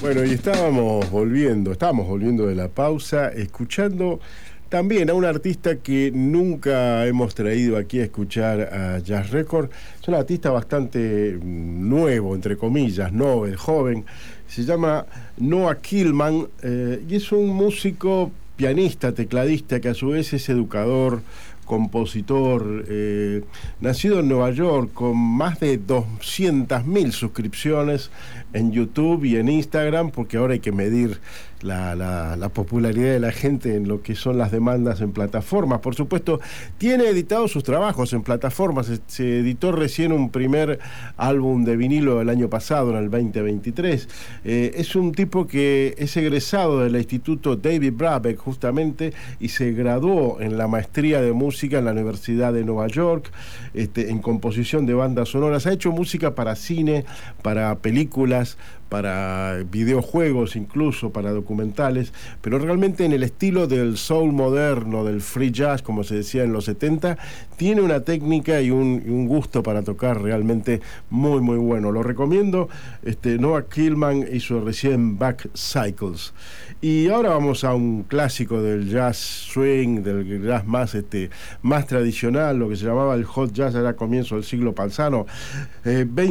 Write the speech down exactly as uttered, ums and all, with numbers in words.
Bueno, y estábamos volviendo, estábamos volviendo de la pausa, escuchando también a un artista que nunca hemos traído aquí a escuchar a Jazz Record. Es un artista bastante nuevo, entre comillas, novel, joven. Se llama Noah Kaelman eh, y es un músico, pianista, tecladista, que a su vez es educador, compositor, eh, nacido en Nueva York, con más de doscientas mil suscripciones en YouTube y en Instagram, porque ahora hay que medir la, la, la popularidad de la gente en lo que son las demandas en plataformas. Por supuesto, tiene editados sus trabajos en plataformas. Se, se editó recién un primer álbum de vinilo el año pasado, en el veinte veintitrés. Eh, es un tipo que es egresado del Instituto David Brabeck, justamente, y se graduó en la maestría de música en la Universidad de Nueva York, este, en composición de bandas sonoras. Ha hecho música para cine, para películas, para videojuegos, incluso para documentales, pero realmente en el estilo del soul moderno, del free jazz, como se decía en los setenta, tiene una técnica y un, y un gusto para tocar realmente muy, muy bueno. Lo recomiendo. Este, Noah Kaelman hizo recién Back Cycles. Y ahora vamos a un clásico del jazz swing, del jazz más, este, más tradicional, lo que se llamaba el hot jazz, era comienzo del siglo pasado. Eh,